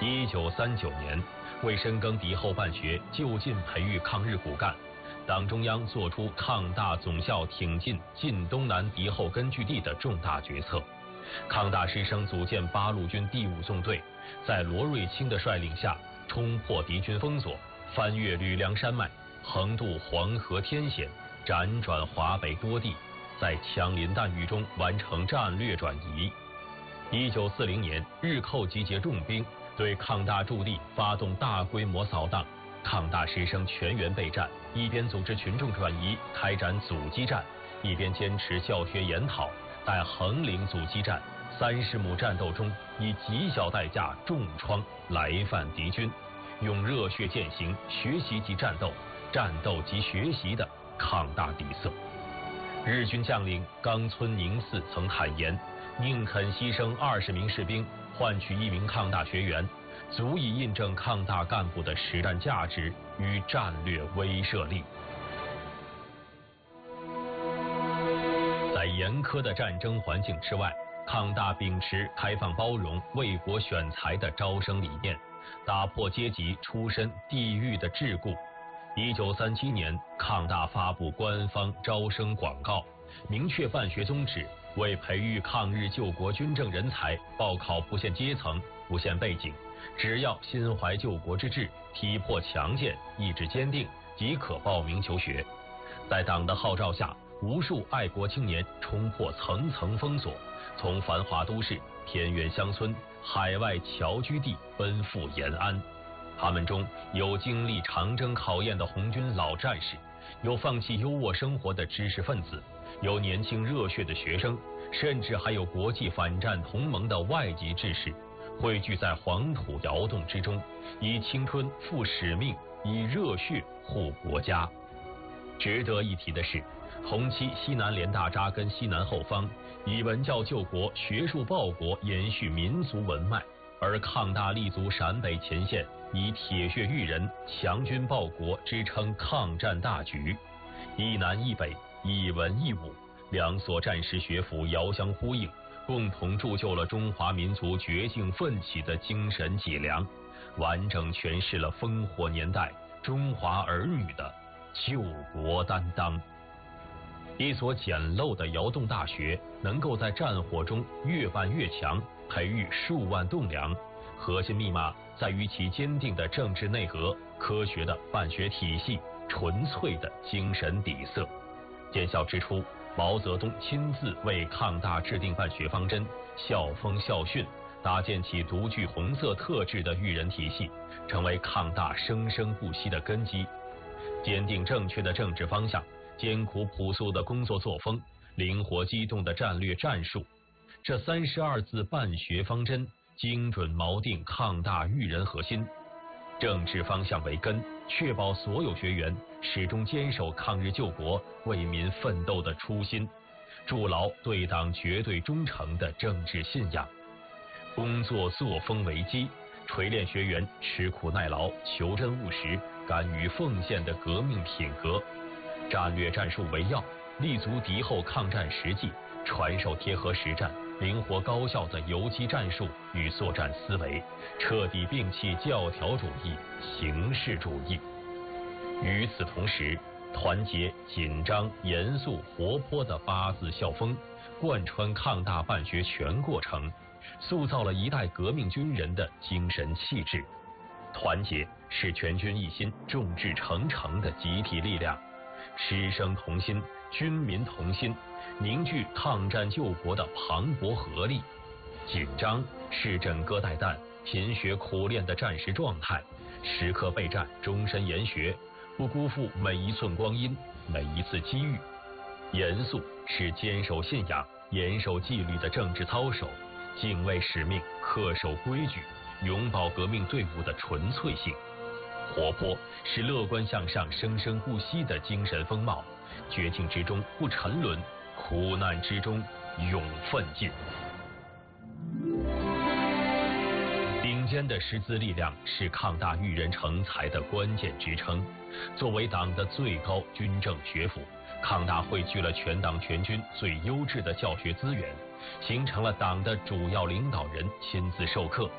1939年，为深耕敌后办学，就近培育抗日骨干，党中央作出抗大总校挺进晋东南敌后根据地的重大决策。抗大师生组建八路军第5纵队，在罗瑞卿的率领下，冲破敌军封锁，翻越吕梁山脉，横渡黄河天险，辗转华北多地，在枪林弹雨中完成战略转移。1940年，日寇集结重兵，对抗大驻地发动大规模扫荡，抗大师生全员备战，一边组织群众转移，开展阻击战，一边坚持教学研讨，在横岭阻击战30亩战斗中，以极小代价重创来犯敌军，用热血践行学习即战斗，战斗即学习的抗大底色。日军将领冈村宁次曾坦言，宁肯牺牲20名士兵，换取1名抗大学员，足以印证抗大干部的实战价值与战略威慑力。在严苛的战争环境之外，抗大秉持开放包容、为国选才的招生理念，打破阶级出身地域的桎梏。1937年，抗大发布官方招生广告，明确办学宗旨，为培育抗日救国军政人才，报考不限阶层、不限背景，只要心怀救国之志，体魄强健、意志坚定，即可报名求学。在党的号召下，无数爱国青年冲破层层封锁，从繁华都市、偏远乡村、海外侨居地奔赴延安。他们中有经历长征考验的红军老战士，有放弃优渥生活的知识分子，有年轻热血的学生，甚至还有国际反战同盟的外籍志士，汇聚在黄土窑洞之中，以青春负使命，以热血护国家。值得一提的是，红七西南联大扎根西南后方，以文教救国、学术报国延续民族文脉；而抗大立足陕北前线，以铁血育人、强军报国支撑抗战大局。一南一北，一文一武，两所战时学府遥相呼应，共同铸就了中华民族绝境奋起的精神脊梁，完整诠释了烽火年代中华儿女的救国担当。一所简陋的窑洞大学能够在战火中越办越强，培育数万栋梁，核心密码在于其坚定的政治内核、科学的办学体系、纯粹的精神底色。建校之初，毛泽东亲自为抗大制定办学方针，校风校训，搭建起独具红色特质的育人体系，成为抗大生生不息的根基。坚定正确的政治方向，艰苦朴素的工作作风，灵活机动的战略战术，这32字办学方针精准锚定抗大育人核心。政治方向为根，确保所有学员始终坚守抗日救国、为民奋斗的初心，筑牢对党绝对忠诚的政治信仰。工作作风为基，锤炼学员吃苦耐劳、求真务实、敢于奉献的革命品格。战略战术为要，立足敌后抗战实际，传授贴合实战、灵活高效的游击战术与作战思维，彻底摒弃教条主义、形式主义。与此同时，团结、紧张、严肃、活泼的8字校风贯穿抗大办学全过程，塑造了一代革命军人的精神气质。团结是全军一心、众志成城的集体力量，师生同心、军民同心，凝聚抗战救国的磅礴合力。紧张是枕戈待旦、勤学苦练的战时状态，时刻备战，终身研学，不辜负每一寸光阴、每一次机遇。严肃是坚守信仰、严守纪律的政治操守，敬畏使命、恪守规矩，永葆革命队伍的纯粹性。活泼是乐观向上、生生不息的精神风貌，绝境之中不沉沦，苦难之中永奋进。顶尖的师资力量是抗大育人成才的关键支撑。作为党的最高军政学府，抗大汇聚了全党全军最优质的教学资源，形成了党的主要领导人亲自授课、